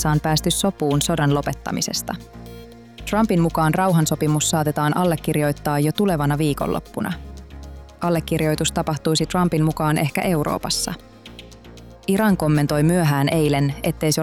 USA on päästy sopuun sodan lopettamisesta. Trumpin mukaan rauhansopimus saatetaan allekirjoittaa jo tulevana viikonloppuna. Allekirjoitus tapahtuisi Trumpin mukaan ehkä Euroopassa. Iran kommentoi myöhään eilen, ettei se ole